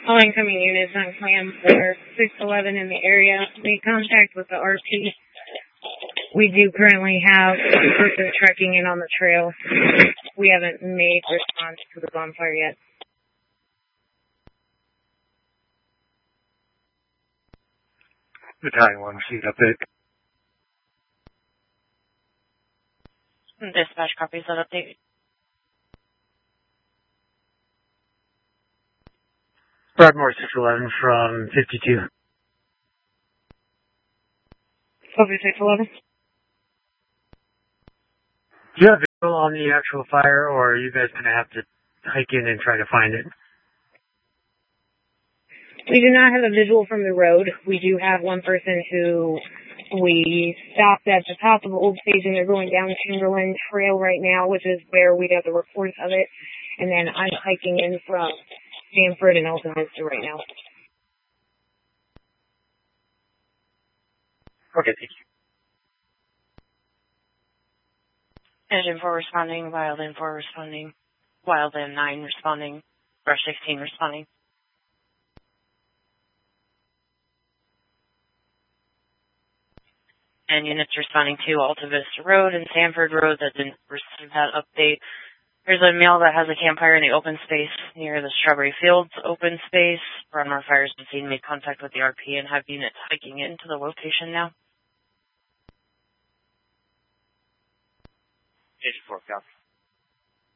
All incoming units on clam for 611 in the area made contact with the RP. We do currently have a person trekking in on the trail. We haven't made response to the bonfire yet. Battalion 1, received update. Dispatch copies that update. Broadmoor 611 from 52. Copy 611. Do you have visual on the actual fire, or are you guys going to have to hike in and try to find it? We do not have a visual from the road. We do have one person who we stopped at the top of Old Stage, and they're going down Chamberlain Trail right now, which is where we got the reports of it. And then I'm hiking in from Stanford and Elsinminster right now. Okay, thank you. Engine 4 responding, Wildland 4 responding, Wildland 9 responding, Brush 16 responding. And units responding to Alta Vista Road and Sanford Road that didn't receive that update. There's a male that has a campfire in the open space near the Strawberry Fields open space. Broadmoor Fire has been seen, made contact with the RP, and have units hiking into the location now. Engine 4, copy.